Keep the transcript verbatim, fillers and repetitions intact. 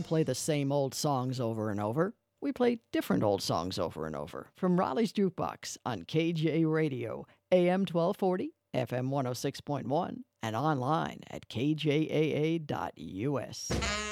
don't play the same old songs over and over. We play different old songs over and over from Raleigh's Jukebox on K J Radio, A M twelve forty, F M one oh six point one, and online at k j a a dot u s.